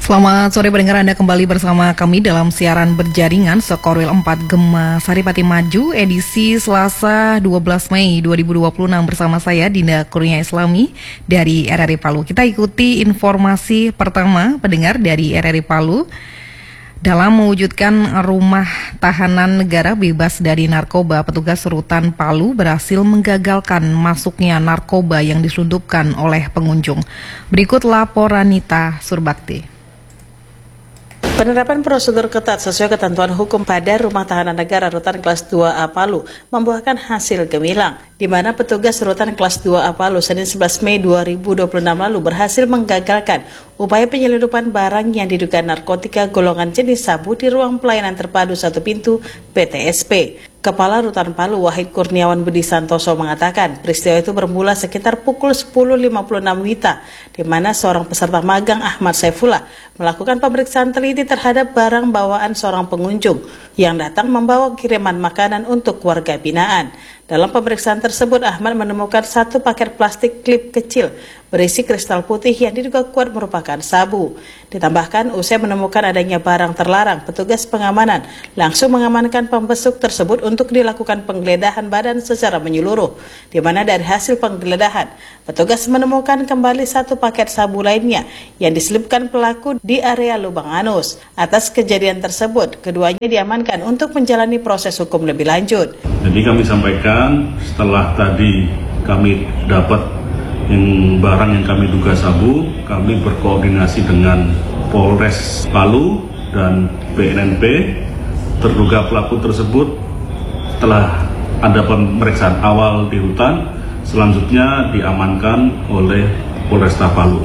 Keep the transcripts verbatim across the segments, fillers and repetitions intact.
Selamat sore pendengar, Anda kembali bersama kami dalam siaran berjaringan Sekorwil empat Gema Saripati Maju edisi Selasa dua belas Mei dua ribu dua puluh enam bersama saya Dinda Kurnia Islami dari R R I Palu. Kita ikuti informasi pertama pendengar dari R R I Palu. Dalam mewujudkan rumah tahanan negara bebas dari narkoba, petugas Rutan Palu berhasil menggagalkan masuknya narkoba yang diselundupkan oleh pengunjung. Berikut laporan Nita Surbakti. Penerapan prosedur ketat sesuai ketentuan hukum pada Rumah Tahanan Negara Rutan Kelas dua A Palu membuahkan hasil gemilang, di mana petugas Rutan Kelas dua A Palu Senin sebelas Mei dua ribu dua puluh enam lalu berhasil menggagalkan upaya penyelundupan barang yang diduga narkotika golongan jenis sabu di ruang pelayanan terpadu satu pintu P T S P. Kepala Rutan Palu Wahid Kurniawan Budi Santoso mengatakan peristiwa itu bermula sekitar pukul sepuluh lima puluh enam W I B, di mana seorang peserta magang Ahmad Saifullah melakukan pemeriksaan teliti terhadap barang bawaan seorang pengunjung yang datang membawa kiriman makanan untuk warga binaan. Dalam pemeriksaan tersebut, Ahmad menemukan satu paket plastik klip kecil berisi kristal putih yang diduga kuat merupakan sabu. Ditambahkan, usai menemukan adanya barang terlarang, petugas pengamanan langsung mengamankan pembesuk tersebut untuk dilakukan penggeledahan badan secara menyeluruh, di mana dari hasil penggeledahan, petugas menemukan kembali satu paket sabu lainnya yang diselipkan pelaku di area lubang anus. Atas kejadian tersebut, keduanya diamankan untuk menjalani proses hukum lebih lanjut. Jadi kami sampaikan setelah tadi kami dapat yang barang yang kami duga sabu, kami berkoordinasi dengan Polres Palu dan B N N P. Terduga pelaku tersebut setelah ada pemeriksaan awal di hutan, selanjutnya diamankan oleh Polresta Palu.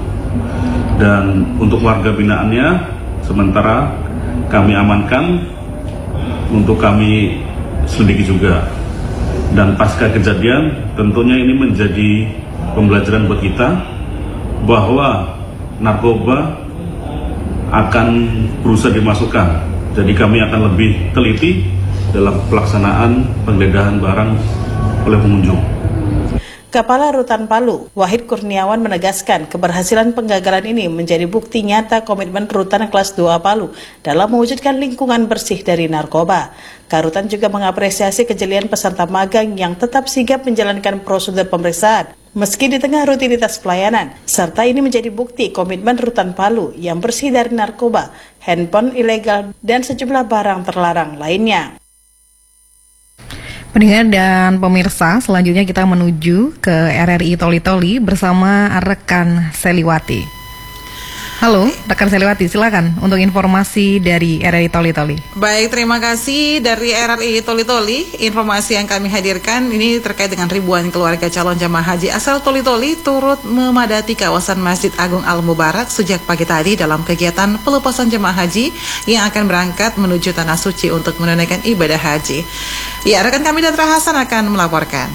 Dan untuk warga binaannya, sementara kami amankan untuk kami selidiki juga. Dan pasca kejadian tentunya ini menjadi pembelajaran buat kita bahwa narkoba akan berusaha dimasukkan. Jadi kami akan lebih teliti dalam pelaksanaan penggeledahan barang oleh pengunjung. Kepala Rutan Palu, Wahid Kurniawan menegaskan keberhasilan penggagalan ini menjadi bukti nyata komitmen Rutan Kelas dua Palu dalam mewujudkan lingkungan bersih dari narkoba. Karutan juga mengapresiasi kejelian peserta magang yang tetap sigap menjalankan prosedur pemeriksaan meski di tengah rutinitas pelayanan, serta ini menjadi bukti komitmen Rutan Palu yang bersih dari narkoba, handphone ilegal, dan sejumlah barang terlarang lainnya. Pendengar dan pemirsa, selanjutnya kita menuju ke R R I Toli-Toli bersama rekan Seliwati. Halo, rekan Seliwati, silakan untuk informasi dari R R I Toli-Toli. Baik, terima kasih dari R R I Toli-Toli. Informasi yang kami hadirkan ini terkait dengan ribuan keluarga calon jamaah haji asal Toli-Toli turut memadati kawasan Masjid Agung Al-Mubarak sejak pagi tadi dalam kegiatan pelepasan jamaah haji yang akan berangkat menuju Tanah Suci untuk menunaikan ibadah haji. Ya, rekan kami Datra Hasan akan melaporkan.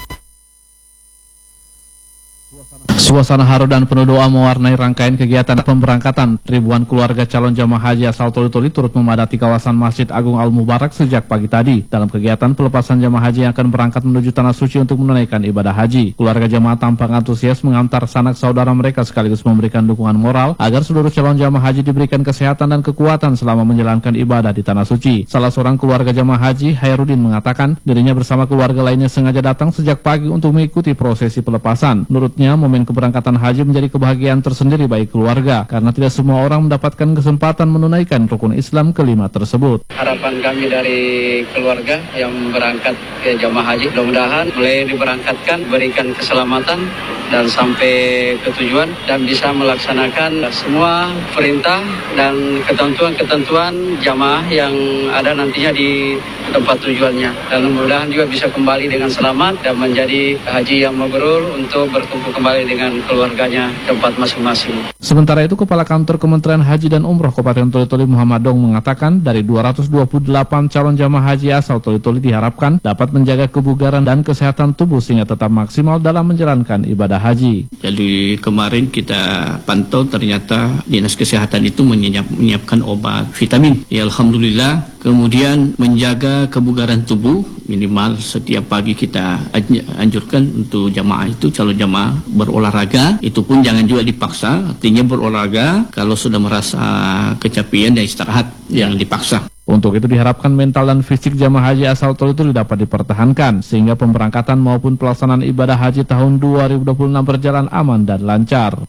Suasana haru dan penuh doa mewarnai rangkaian kegiatan pemberangkatan. Ribuan keluarga calon jamaah haji asal Toli-Toli turut memadati kawasan Masjid Agung Al-Mubarak sejak pagi tadi dalam kegiatan pelepasan jamaah haji yang akan berangkat menuju Tanah Suci untuk menunaikan ibadah haji. Keluarga jamaah tampak antusias mengantar sanak saudara mereka sekaligus memberikan dukungan moral agar seluruh calon jamaah haji diberikan kesehatan dan kekuatan selama menjalankan ibadah di Tanah Suci. Salah seorang keluarga jamaah haji, Hairudin, mengatakan dirinya bersama keluarga lainnya sengaja datang sejak pagi untuk mengikuti prosesi pelepasan. Menurutnya, momen keberangkatan haji menjadi kebahagiaan tersendiri bagi keluarga karena tidak semua orang mendapatkan kesempatan menunaikan rukun Islam kelima tersebut. Harapan kami dari keluarga yang berangkat ke jamaah haji, mudah-mudahan mulai diberangkatkan berikan keselamatan dan sampai ke tujuan dan bisa melaksanakan semua perintah dan ketentuan-ketentuan jamaah yang ada nantinya di tempat tujuannya, dan mudah-mudahan juga bisa kembali dengan selamat dan menjadi haji yang mabrur untuk berkumpul kembali dengan keluarganya tempat masing-masing. Sementara itu, Kepala Kantor Kementerian Haji dan Umroh Kabupaten Toli-Toli Muhammad Dong mengatakan dari dua ratus dua puluh delapan calon jamaah haji asal Toli-Toli diharapkan dapat menjaga kebugaran dan kesehatan tubuh sehingga tetap maksimal dalam menjalankan ibadah haji. Jadi kemarin kita pantau ternyata Dinas Kesehatan itu menyiap, menyiapkan obat vitamin. Ya, alhamdulillah Kemudian menjaga kebugaran tubuh, minimal setiap pagi kita anjurkan untuk jamaah itu, calon jamaah berolahraga. Itu pun jangan juga dipaksa, artinya berolahraga kalau sudah merasa kecapean dan istirahat, yang dipaksa. Untuk itu diharapkan mental dan fisik jamaah haji asal Toli-Toli dapat dipertahankan sehingga pemberangkatan maupun pelaksanaan ibadah haji tahun dua ribu dua puluh enam berjalan aman dan lancar.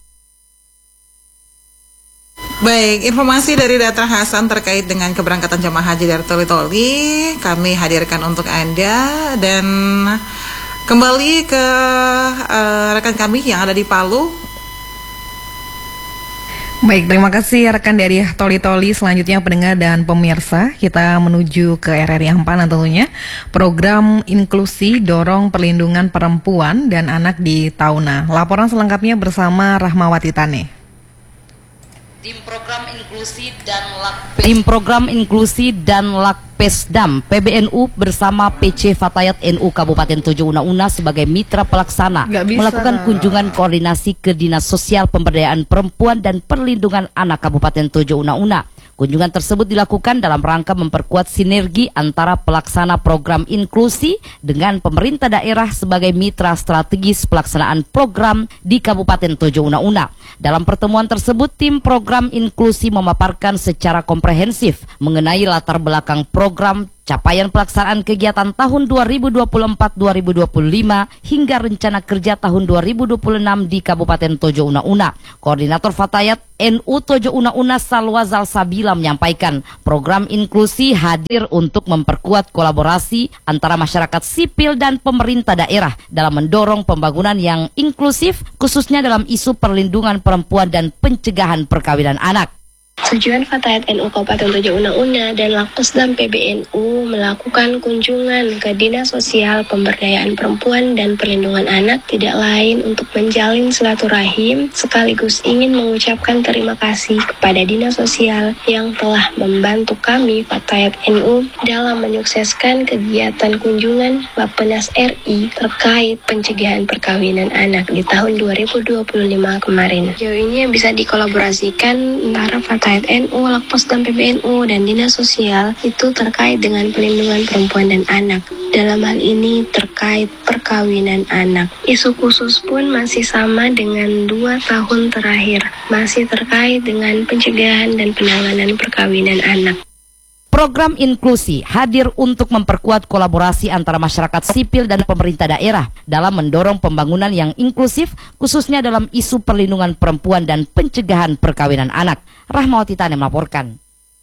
Baik, informasi dari Data Hasan terkait dengan keberangkatan jamaah haji dari Toli-Toli kami hadirkan untuk Anda, dan kembali ke uh, rekan kami yang ada di Palu. Baik, terima kasih rekan dari Toli-Toli. Selanjutnya pendengar dan pemirsa, kita menuju ke R R I Ampanan tentunya. Program inklusi dorong perlindungan perempuan dan anak di Tauna. Laporan selengkapnya bersama Rahmawati Tane. Tim program inklusi dan Lak Tim program inklusi dan Lakpesdam P B N U bersama P C Fatayat N U Kabupaten Tojo Una Una sebagai mitra pelaksana melakukan kunjungan koordinasi ke Dinas Sosial Pemberdayaan Perempuan dan Perlindungan Anak Kabupaten Tojo Una Una. Kunjungan tersebut dilakukan dalam rangka memperkuat sinergi antara pelaksana program inklusi dengan pemerintah daerah sebagai mitra strategis pelaksanaan program di Kabupaten Tojo Una Una. Dalam pertemuan tersebut, tim program inklusi memaparkan secara komprehensif mengenai latar belakang program, capaian pelaksanaan kegiatan tahun dua ribu dua puluh empat dua ribu dua puluh lima hingga rencana kerja tahun dua ribu dua puluh enam di Kabupaten Tojo Una Una. Koordinator Fatayat N U Tojo Una Una Salwa Zalsabila menyampaikan program inklusi hadir untuk memperkuat kolaborasi antara masyarakat sipil dan pemerintah daerah dalam mendorong pembangunan yang inklusif khususnya dalam isu perlindungan perempuan dan pencegahan perkawinan anak. Tujuan Fatayat N U Kabupaten Tojo Una Una dan Lakpesdam P B N U melakukan kunjungan ke Dinas Sosial Pemberdayaan Perempuan dan Perlindungan Anak tidak lain untuk menjalin silaturahim sekaligus ingin mengucapkan terima kasih kepada Dinas Sosial yang telah membantu kami Fatayat N U dalam menyukseskan kegiatan kunjungan Bappenas R I terkait pencegahan perkawinan anak di tahun dua ribu dua puluh lima kemarin. Sejauh ini yang bisa dikolaborasikan antara Fatayat N U, Lakpesdam P B N U, dan Dinas Sosial itu terkait dengan pelindungan perempuan dan anak. Dalam hal ini terkait perkawinan anak. Isu khusus pun masih sama dengan dua tahun terakhir, masih terkait dengan pencegahan dan penanganan perkawinan anak. Program inklusi hadir untuk memperkuat kolaborasi antara masyarakat sipil dan pemerintah daerah dalam mendorong pembangunan yang inklusif khususnya dalam isu perlindungan perempuan dan pencegahan perkawinan anak. Rahmawati Tane melaporkan.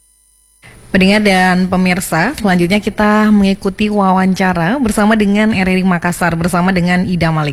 Pendengar dan pemirsa, selanjutnya kita mengikuti wawancara bersama dengan R R I Makassar bersama dengan Ida Malik.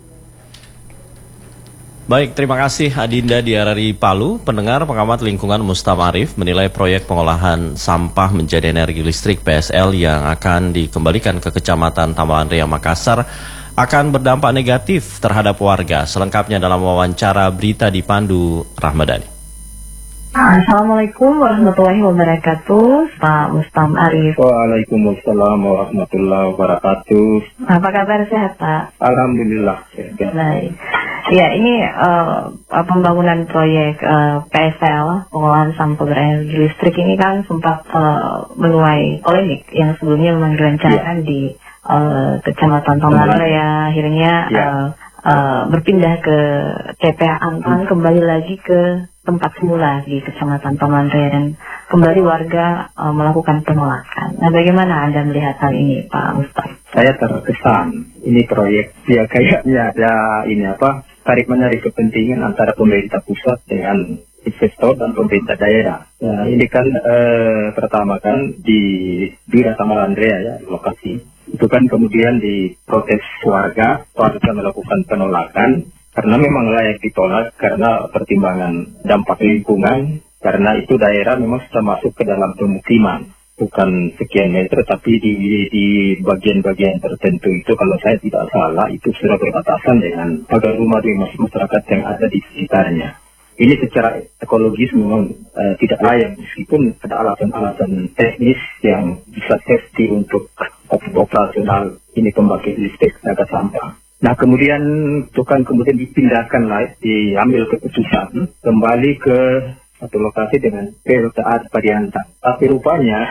Baik, terima kasih Adinda di R R I Palu. Pendengar, pengamat lingkungan Mustam Arif menilai proyek pengolahan sampah menjadi energi listrik P S L yang akan dikembalikan ke Kecamatan Tamalan Ria Makassar akan berdampak negatif terhadap warga. Selengkapnya dalam wawancara berita di Pandu Rahmadani. Assalamualaikum warahmatullahi wabarakatuh, Pak Mustam Arif. Waalaikumsalam warahmatullahi wabarakatuh. Apa kabar, sehat Pak? Alhamdulillah sehat. Baik. Ya, ini uh, pembangunan proyek uh, P S L, pengolahan sampah berenergi listrik ini kan sempat uh, menuai polemik yang sebelumnya memang direncanakan ya. di uh, Kecamatan Tamalan Ria, akhirnya ya. uh, uh, berpindah ke T P A Ampanan, hmm. kembali lagi ke tempat semula di Kecamatan Tamalan Ria dan kembali warga uh, melakukan penolakan. Nah, bagaimana Anda melihat hal ini, Pak Mustafa? Saya terkesan ini proyek ya kayaknya ada ini apa tarik menarik kepentingan antara pemerintah pusat dengan investor dan pemerintah daerah. Nah, ini kan eh, pertama kan di Bira Tamalan Ria ya lokasi itu kan kemudian diprotes warga, warga melakukan penolakan karena memang layak ditolak karena pertimbangan dampak lingkungan, karena itu daerah memang sudah masuk ke dalam pemukiman. Bukan sekian meter, tapi di, di bagian-bagian tertentu itu kalau saya tidak salah itu sudah berbatasan dengan pagar rumah di masyarakat yang ada di sekitarnya. Ini secara ekologis memang uh, tidak layak meskipun ada alasan-alasan teknis yang bisa safety untuk operasional ini pembangkit listrik tenaga sampah. Nah kemudian itu kan kemudian dipindahkan lah, diambil keputusan kembali ke satu lokasi dengan P L T A Padiantan. Tapi rupanya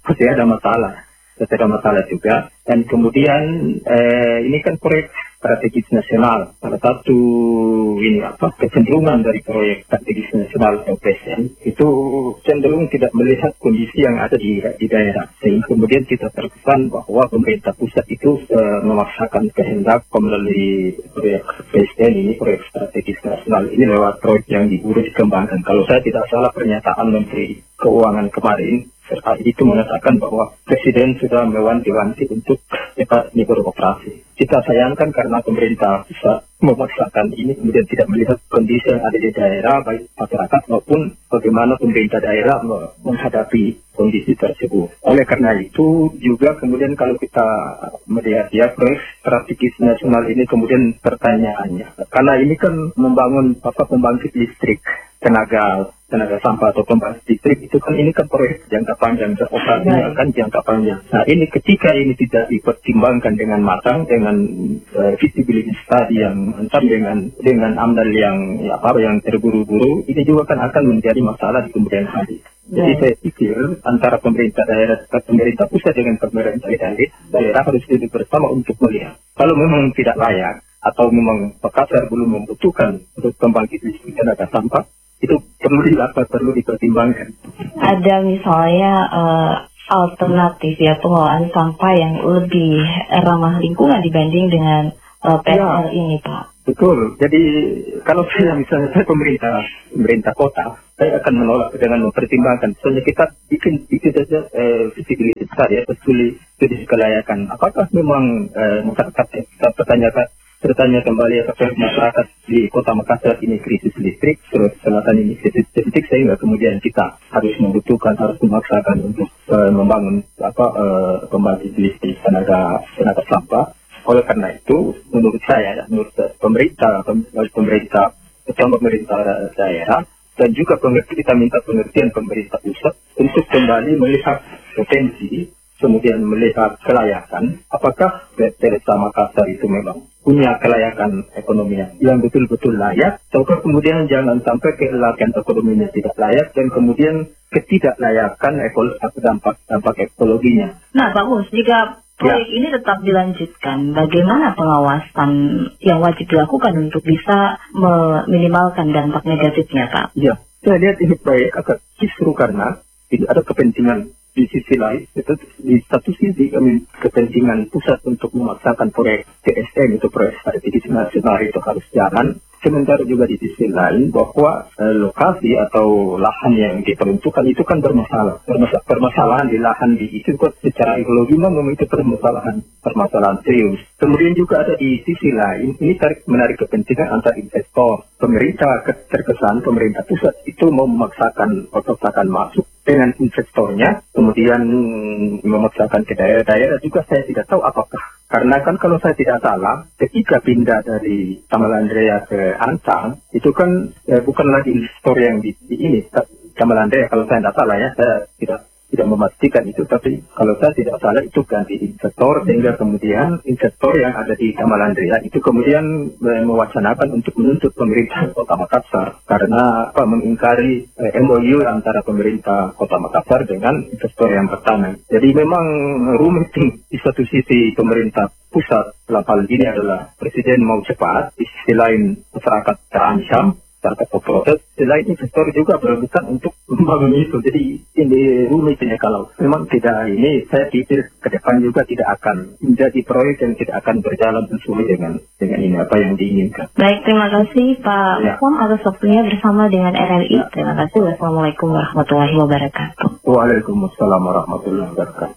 pasti ada masalah. Pasti ada masalah juga. Dan kemudian eh, ini kan proyek strategis nasional. Salah satu ini apa kecenderungan dari proyek strategis nasional atau P S N itu cenderung tidak melihat kondisi yang ada di, di daerah. Sehingga kemudian kita terkesan bahwa pemerintah pusat itu eh, memaksakan kehendak melalui proyek P S N ini, proyek strategis nasional ini lewat proyek yang diurus dikembangkan. Kalau saya tidak salah pernyataan Menteri Keuangan kemarin serta itu mengatakan bahwa Presiden sudah mewanti-wanti untuk cepat ini beroperasi. Kita sayangkan karena pemerintah bisa memaksakan ini kemudian tidak melihat kondisi yang ada di daerah baik masyarakat maupun bagaimana pemerintah daerah menghadapi kondisi tersebut. Oleh karena itu juga kemudian kalau kita melihat ya proyek strategis nasional ini kemudian pertanyaannya karena ini kan membangun apa pembangkit listrik tenaga tenaga sampah atau pembangkit listrik itu kan ini kan proyek jangka panjang operasinya kan jangka panjang. Nah ini ketika ini tidak dipertimbangkan dengan matang dengan uh, visibility study yang mantap dengan dengan amdal yang ya, apa yang terburu-buru ini juga kan akan menjadi masalah di kemudian hari. Jadi yeah. Saya pikir antara pemerintah daerah, pemerintah pusat dengan pemerintah daerah, daerah harus duduk bersama untuk melihat kalau memang tidak layak atau memang Makassar belum membutuhkan untuk pembangkit listrik tenaga sampah itu perlu dilakukan, perlu dipertimbangkan. Ada misalnya uh, alternatif ya pengelolaan sampah yang lebih ramah lingkungan dibanding dengan uh, P S L ya. Ini Pak. Betul. Jadi kalau saya misalnya saya pemerintah pemerintah kota, saya akan menolak dengan mempertimbangkan. Soalnya kita bikin bikin saja eh, visibility study ya, studi studi kelayakan. Apakah memang eh, masyarakat kita pertanyakan bertanya kembali apakah masyarakat di Kota Makassar ini krisis listrik, Sulawesi Selatan ini krisis listrik, sehingga kemudian kita harus membutuhkan, harus memaksakan untuk uh, membangun apa uh, pembangkit listrik tenaga tenaga sampah. Oleh karena itu, menurut saya, menurut pemerintah, pemerintah, terutama pemerintah daerah, dan juga pengerti, kita minta pengertian pemerintah pusat untuk kembali melihat potensi, kemudian melihat kelayakan, apakah P T S Makassar itu memang punya kelayakan ekonomi yang betul-betul layak, ataukah kemudian jangan sampai kelayakan ekonominya tidak layak, dan kemudian ketidaklayakan ekolo- dampak dampak ekologinya. Nah, bagus. Jika proyek ya. Ini tetap dilanjutkan, bagaimana pengawasan yang wajib dilakukan untuk bisa meminimalkan dampak negatifnya, Pak? Ya, saya lihat ini proyek agak justru karena ini ada kepentingan di sisi lain, itu di satu sisi kami kepentingan pusat untuk memaksakan proyek P S N itu proyek strategis nasional itu harus jalan. Sementara juga di sisi lain bahwa eh, lokasi atau lahan yang diperuntukkan itu kan bermasalah. Bermasalah, permasalahan di lahan di itu kan secara ekologi memang itu permasalahan permasalahan serius. Kemudian juga ada di sisi lain ini tarik menarik kepentingan antar investor. Pemerintah terkesan pemerintah pusat itu mau memaksakan memaksakan masuk dengan investornya, kemudian memaksakan ke daerah-daerah juga saya tidak tahu apakah. Karena kan kalau saya tidak salah, ketika pindah dari Tamalandrea ke Ancang, itu kan eh, bukan lagi investor yang di, di ini, Tamalandrea kalau saya tidak salah ya, saya tidak tidak memastikan itu, tapi kalau saya tidak salah itu ganti investor, sehingga kemudian investor yang ada di Tamalandrea itu kemudian eh, mewacanakan untuk menuntut pemerintah Kota Makassar karena apa mengingkari eh, M O U antara pemerintah Kota Makassar dengan investor yang pertama. Jadi memang rumit di satu sisi pemerintah pusat dalam hal ini adalah presiden mau cepat, di sisi lain masyarakat terancam, masyarakat berproses, selain investor juga berebutan untuk membangun itu. Jadi ini rumitnya kalau memang tidak ini, saya pikir ke depan juga tidak akan menjadi proyek yang tidak akan berjalan sesuai dengan dengan ini apa yang diinginkan. Baik, terima kasih Pak ya. Mukom atas waktunya bersama dengan R R I. Terima kasih. Wassalamualaikum warahmatullahi wabarakatuh. Waalaikumsalam warahmatullahi wabarakatuh.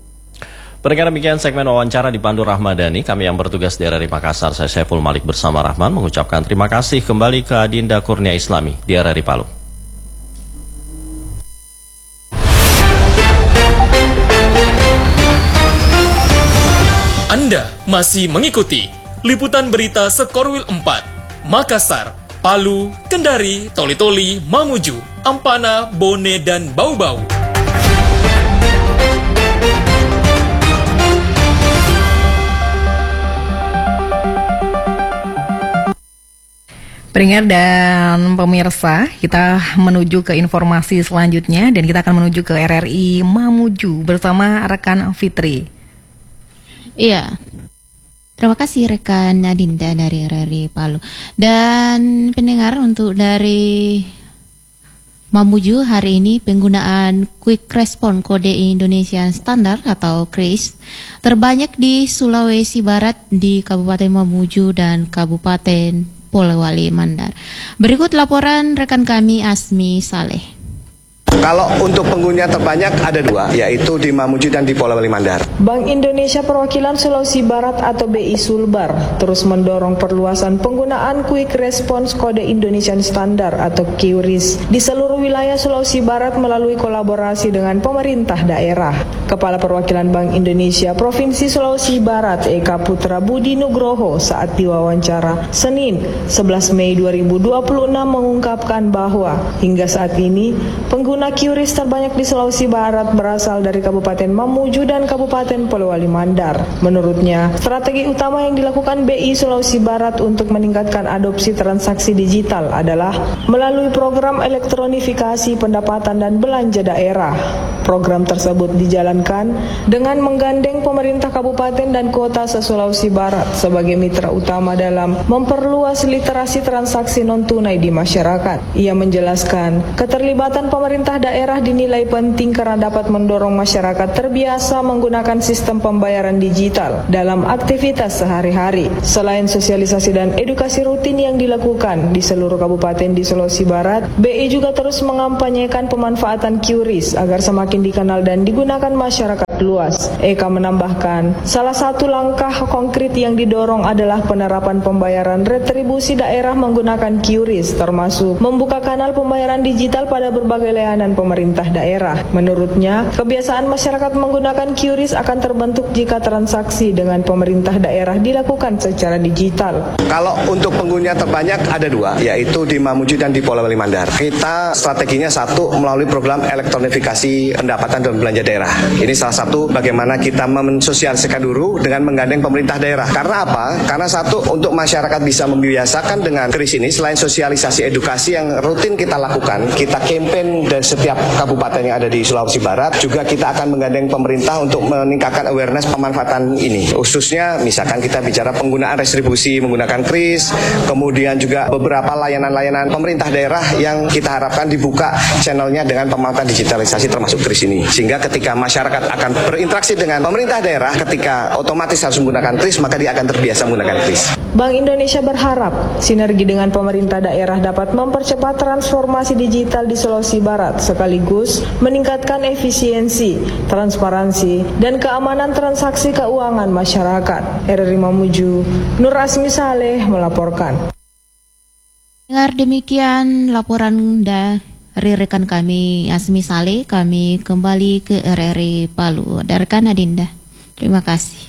Pendengar, demikian segmen wawancara dipandu Rahmadani. Kami yang bertugas di R R I Makassar, saya Saiful Malik bersama Rahman mengucapkan terima kasih kembali ke Adinda Kurnia Islami di R R I Palu. Anda masih mengikuti liputan berita Sekorwil empat, Makassar, Palu, Kendari, Toli-Toli, Mamuju, Ampana, Bone, dan Bau-Bau. Pendengar dan pemirsa, kita menuju ke informasi selanjutnya dan kita akan menuju ke R R I Mamuju bersama rekan Fitri. Iya. Terima kasih rekan Nadinda dari R R I Palu. Dan pendengar, untuk dari Mamuju hari ini penggunaan Quick Response Kode Indonesian Standard atau KRIS terbanyak di Sulawesi Barat, di Kabupaten Mamuju dan Kabupaten Polewali Mandar. Berikut laporan rekan kami Asmi Saleh. Kalau untuk pengguna terbanyak ada dua, yaitu di Mamuju dan di Polewali Mandar. Bank Indonesia Perwakilan Sulawesi Barat atau B I Sulbar terus mendorong perluasan penggunaan Quick Response Kode Indonesian Standard atau QRIS di seluruh wilayah Sulawesi Barat melalui kolaborasi dengan pemerintah daerah. Kepala Perwakilan Bank Indonesia Provinsi Sulawesi Barat Eka Putra Budi Nugroho saat diwawancara Senin sebelas Mei dua ribu dua puluh enam mengungkapkan bahwa hingga saat ini pengguna QRIS terbanyak di Sulawesi Barat berasal dari Kabupaten Mamuju dan Kabupaten Polewali Mandar. Menurutnya, strategi utama yang dilakukan B I Sulawesi Barat untuk meningkatkan adopsi transaksi digital adalah melalui program elektronifikasi pendapatan dan belanja daerah. Program tersebut dijalankan dengan menggandeng pemerintah kabupaten dan kota se-Sulawesi Barat sebagai mitra utama dalam memperluas literasi transaksi non-tunai di masyarakat. Ia menjelaskan, keterlibatan pemerintah daerah dinilai penting karena dapat mendorong masyarakat terbiasa menggunakan sistem pembayaran digital dalam aktivitas sehari-hari. Selain sosialisasi dan edukasi rutin yang dilakukan di seluruh kabupaten di Sulawesi Barat, B I juga terus mengampanyekan pemanfaatan QRIS agar semakin dikenal dan digunakan masyarakat luas. Eka menambahkan, salah satu langkah konkret yang didorong adalah penerapan pembayaran retribusi daerah menggunakan QRIS, termasuk membuka kanal pembayaran digital pada berbagai layanan pemerintah daerah. Menurutnya, kebiasaan masyarakat menggunakan QRIS akan terbentuk jika transaksi dengan pemerintah daerah dilakukan secara digital. Kalau untuk pengguna terbanyak ada dua, yaitu di Mamuju dan di Polewali Mandar. Kita strateginya satu, melalui program elektronifikasi pendapatan dan belanja daerah. Ini salah satu bagaimana kita mensosialisasikan dulu dengan menggandeng pemerintah daerah. Karena apa? Karena satu, untuk masyarakat bisa membiasakan dengan KRIS ini, selain sosialisasi edukasi yang rutin kita lakukan, kita campaign dari setiap kabupaten yang ada di Sulawesi Barat, juga kita akan menggandeng pemerintah untuk meningkatkan awareness pemanfaatan ini. Khususnya misalkan kita bicara penggunaan retribusi menggunakan KRIS, kemudian juga beberapa layanan-layanan pemerintah daerah yang kita harapkan dibuka channelnya dengan pemanfaatan digitalisasi termasuk KRIS ini. Sehingga ketika masyarakat akan berinteraksi dengan pemerintah daerah, ketika otomatis harus menggunakan KRIS, maka dia akan terbiasa menggunakan KRIS. Bank Indonesia berharap sinergi dengan pemerintah daerah dapat mempercepat transformasi digital di Sulawesi Barat, sekaligus meningkatkan efisiensi, transparansi, dan keamanan transaksi keuangan masyarakat. R R I Mamuju, Nur Asmi Saleh melaporkan. Dengar demikian laporan dari rekan kami Asmi Saleh, kami kembali ke R R I Palu. Dari rekan Adinda, terima kasih.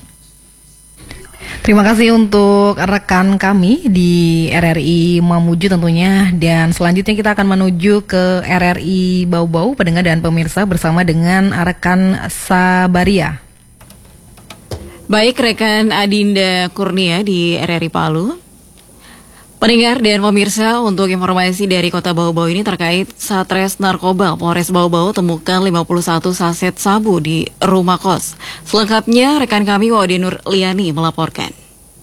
Terima kasih untuk rekan kami di R R I Mamuju tentunya. Dan selanjutnya kita akan menuju ke R R I Bau-Bau, pendengar dan pemirsa, bersama dengan rekan Sabaria. Baik, rekan Adinda Kurnia di R R I Palu. Pendengar dan pemirsa, untuk informasi dari Kota Bau-Bau ini terkait Satres Narkoba Polres Bau-Bau temukan lima puluh satu saset sabu di rumah kos. Selengkapnya rekan kami Wade Nur Liani melaporkan.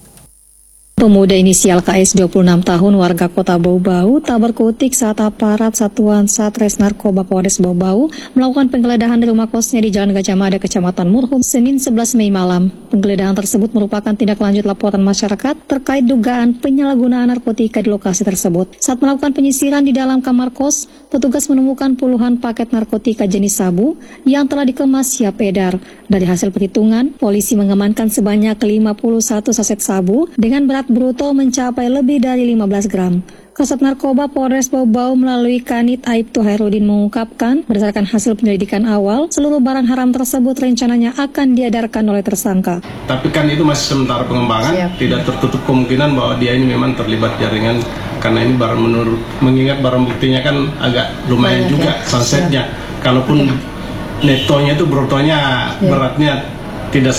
Pemuda inisial K S dua puluh enam tahun warga Kota Bau-Bau tak berkutik saat aparat Satuan Satres Narkoba Polres Bau-Bau melakukan penggeledahan di rumah kosnya di Jalan Gajah Mada, Kecamatan Murhum, Senin sebelas Mei malam. Penggeledahan tersebut merupakan tindak lanjut laporan masyarakat terkait dugaan penyalahgunaan narkotika di lokasi tersebut. Saat melakukan penyisiran di dalam kamar kos, petugas menemukan puluhan paket narkotika jenis sabu yang telah dikemas siap edar. Dari hasil perhitungan, polisi mengamankan sebanyak lima puluh satu saset sabu dengan berat bruto mencapai lebih dari lima belas gram. Kasat Narkoba Polres Bau-Bau melalui Kanit Aibtu Hairudin mengungkapkan, berdasarkan hasil penyelidikan awal, seluruh barang haram tersebut rencananya akan diedarkan oleh tersangka. Tapi kan itu masih sementara pengembangan, Siap. Tidak tertutup kemungkinan bahwa dia ini memang terlibat jaringan, karena ini barang menurut mengingat barang buktinya kan agak lumayan Banyak, juga ya? Sunsetnya. Kalaupun Oke. netonya itu brutonya Siap. beratnya tidak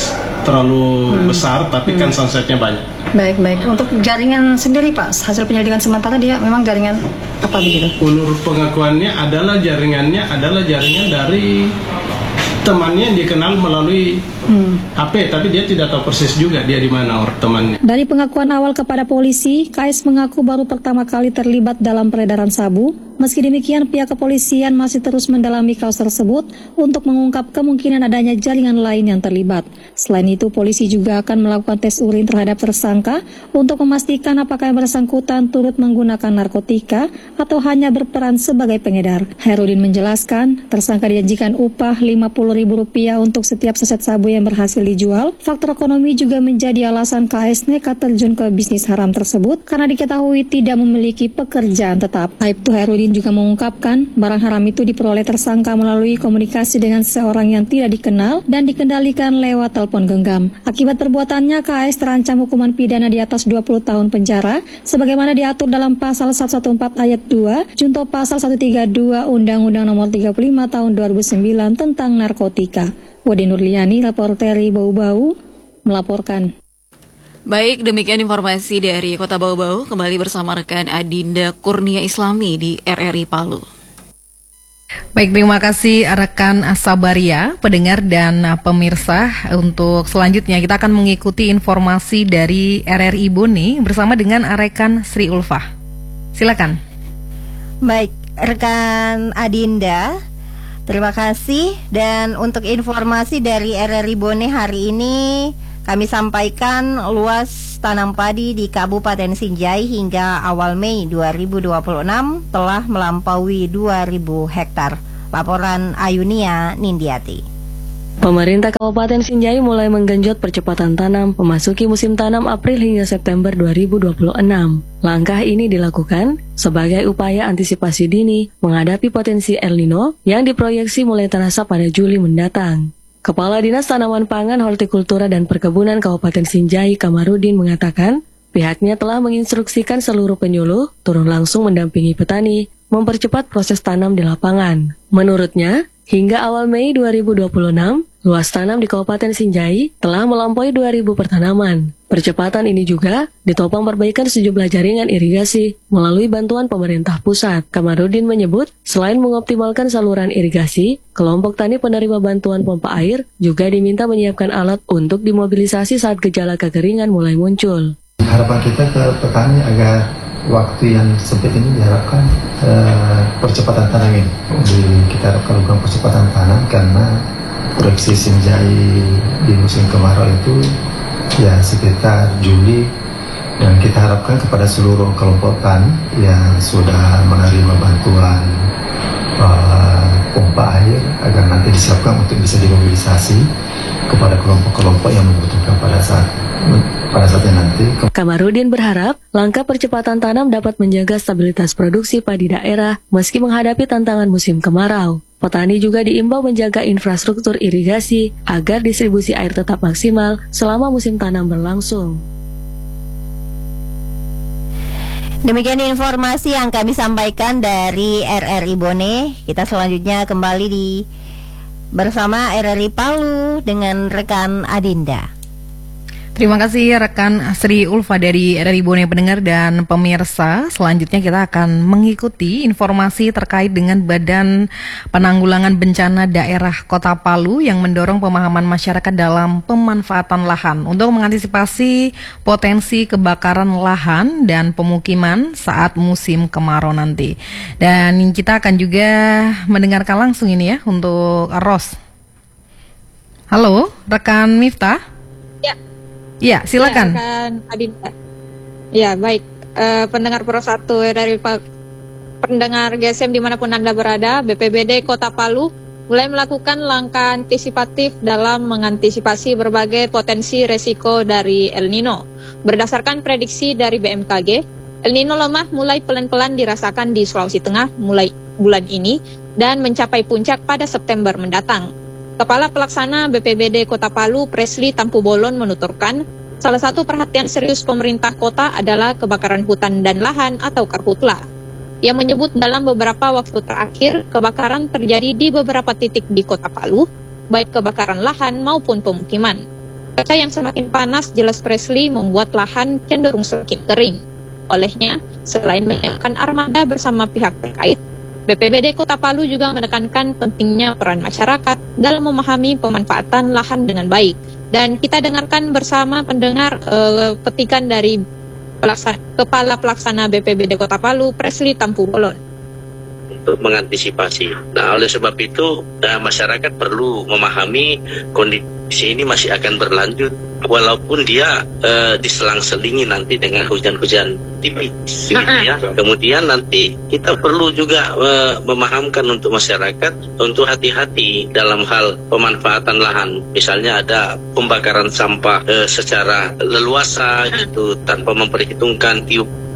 terlalu Hmm. besar, tapi Hmm. kan sunsetnya banyak. Baik, baik. Untuk jaringan sendiri Pak, hasil penyelidikan sementara dia memang jaringan apa begitu? Menurut pengakuannya adalah jaringannya adalah jaringan dari temannya yang dikenal melalui Hmm. H P, tapi dia tidak tahu persis juga dia di mana orang temannya. Dari pengakuan awal kepada polisi, K S mengaku baru pertama kali terlibat dalam peredaran sabu. Meski demikian, pihak kepolisian masih terus mendalami kasus tersebut untuk mengungkap kemungkinan adanya jaringan lain yang terlibat. Selain itu, polisi juga akan melakukan tes urin terhadap tersangka untuk memastikan apakah yang bersangkutan turut menggunakan narkotika atau hanya berperan sebagai pengedar. Hairudin menjelaskan, tersangka dijanjikan upah lima puluh ribu rupiah untuk setiap saset sabu yang berhasil dijual. Faktor ekonomi juga menjadi alasan K S nekat terjun ke bisnis haram tersebut karena diketahui tidak memiliki pekerjaan tetap. Aibtu Hairudin juga mengungkapkan barang haram itu diperoleh tersangka melalui komunikasi dengan seorang yang tidak dikenal dan dikendalikan lewat telepon genggam. Akibat perbuatannya, K S terancam hukuman pidana di atas dua puluh tahun penjara sebagaimana diatur dalam pasal seratus empat belas ayat dua junto pasal seratus tiga puluh dua Undang-Undang Nomor tiga puluh lima Tahun dua ribu sembilan tentang narkotika. Wade Nurliani, reporteri Bau-Bau, melaporkan. Baik, demikian informasi dari Kota Bau-Bau. Kembali bersama rekan Adinda Kurnia Islami di R R I Palu. Baik, terima kasih rekan Sabaria, pendengar dan pemirsa. Untuk selanjutnya kita akan mengikuti informasi dari R R I Bone bersama dengan rekan Sri Ulfah. Silakan. Baik, rekan Adinda, terima kasih. Dan untuk informasi dari R R I Bone hari ini, kami sampaikan luas tanam padi di Kabupaten Sinjai hingga awal Mei dua ribu dua puluh enam telah melampaui dua ribu hektar. Laporan Ayunia Nindiati. Pemerintah Kabupaten Sinjai mulai menggenjot percepatan tanam memasuki musim tanam April hingga September dua ribu dua puluh enam. Langkah ini dilakukan sebagai upaya antisipasi dini menghadapi potensi El Nino yang diproyeksi mulai terasa pada Juli mendatang. Kepala Dinas Tanaman Pangan, Hortikultura dan Perkebunan Kabupaten Sinjai, Kamarudin, mengatakan pihaknya telah menginstruksikan seluruh penyuluh turun langsung mendampingi petani mempercepat proses tanam di lapangan. Menurutnya, hingga awal Mei dua ribu dua puluh enam, luas tanam di Kabupaten Sinjai telah melampaui dua ribu pertanaman. Percepatan ini juga ditopang perbaikan sejumlah jaringan irigasi melalui bantuan pemerintah pusat. Kamarudin menyebut, selain mengoptimalkan saluran irigasi, kelompok tani penerima bantuan pompa air juga diminta menyiapkan alat untuk dimobilisasi saat gejala kekeringan mulai muncul. Harapan kita ke petani agar waktu yang sempit ini diharapkan eh, percepatan tanam ini. Di, kita harapkan lakukan percepatan tanam karena proyeksi Sinjai di musim kemarau itu ya sekitar Juli, dan kita harapkan kepada seluruh kelompok tani yang sudah menerima bantuan uh, pompa air agar nanti disiapkan untuk bisa dimobilisasi kepada kelompok-kelompok yang membutuhkan pada saat pada saatnya nanti. Kamarudin berharap langkah percepatan tanam dapat menjaga stabilitas produksi padi daerah meski menghadapi tantangan musim kemarau. Petani juga diimbau menjaga infrastruktur irigasi agar distribusi air tetap maksimal selama musim tanam berlangsung. Demikian informasi yang kami sampaikan dari R R I Bone. Kita selanjutnya kembali di bersama R R I Palu dengan rekan Adinda. Terima kasih rekan Sri Ulfa dari R R I Bone, pendengar dan pemirsa. Selanjutnya kita akan mengikuti informasi terkait dengan Badan Penanggulangan Bencana Daerah Kota Palu yang mendorong pemahaman masyarakat dalam pemanfaatan lahan untuk mengantisipasi potensi kebakaran lahan dan pemukiman saat musim kemarau nanti. Dan kita akan juga mendengarkan langsung ini ya untuk Ros. Halo, rekan Miftah. Ya, silakan. Ya, rekan Adinda. Ya, baik. Uh, pendengar Pro satu dari Pak, pendengar G S M dimanapun Anda berada, B P B D Kota Palu mulai melakukan langkah antisipatif dalam mengantisipasi berbagai potensi resiko dari El Nino. Berdasarkan prediksi dari B M K G, El Nino lemah mulai pelan-pelan dirasakan di Sulawesi Tengah mulai bulan ini dan mencapai puncak pada September mendatang. Kepala Pelaksana B P B D Kota Palu, Presli Tampu Bolon, menuturkan, salah satu perhatian serius pemerintah kota adalah kebakaran hutan dan lahan atau karhutla. Ia menyebut dalam beberapa waktu terakhir, kebakaran terjadi di beberapa titik di Kota Palu, baik kebakaran lahan maupun pemukiman. Cuaca yang semakin panas jelas Presley membuat lahan cenderung semakin kering. Olehnya, selain menyiapkan armada bersama pihak terkait, B P B D Kota Palu juga menekankan pentingnya peran masyarakat dalam memahami pemanfaatan lahan dengan baik. Dan kita dengarkan bersama pendengar uh, petikan dari pelaksana, Kepala Pelaksana B P B D Kota Palu, Presley Tampu Bolon. Untuk mengantisipasi. Nah, oleh sebab itu uh, masyarakat perlu memahami kondisi ini masih akan berlanjut, walaupun dia uh, diselang-selingi nanti dengan hujan-hujan tipis. Gitu ya. Kemudian nanti kita perlu juga uh, memahamkan untuk masyarakat untuk hati-hati dalam hal pemanfaatan lahan. Misalnya ada pembakaran sampah uh, secara leluasa gitu tanpa memperhitungkan tiup